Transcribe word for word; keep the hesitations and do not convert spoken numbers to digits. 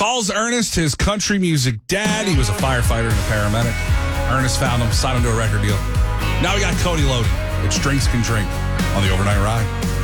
Calls Ernest his country music dad. He was a firefighter and a paramedic. Ernest found him, signed him to a record deal. Now we got Cody loaded. It's Drinks Can Drink on the Overnight Ride.